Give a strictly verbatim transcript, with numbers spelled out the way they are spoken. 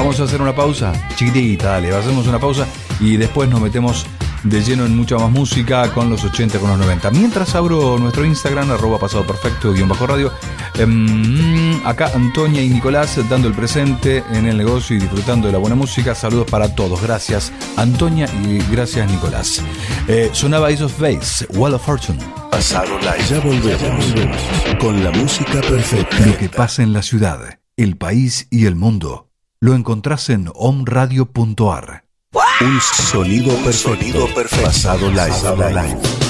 Vamos a hacer una pausa chiquitita, dale, hacemos una pausa y después nos metemos de lleno en mucha más música con los ochenta, con los noventa. Mientras abro nuestro Instagram, arroba pasado perfecto, guión bajo radio. Eh, acá Antonia y Nicolás dando el presente en el negocio y disfrutando de la buena música. Saludos para todos. Gracias Antonia y gracias Nicolás. Eh, sonaba Ace of Base, Wall of Fortune. Pasado Live. Ya volvemos con la música perfecta. Lo que pasa en la ciudad, el país y el mundo lo encontrás en omradio punto ar. Un sonido perfecto. Sonido perfecto. Pasado Live. Pasado live.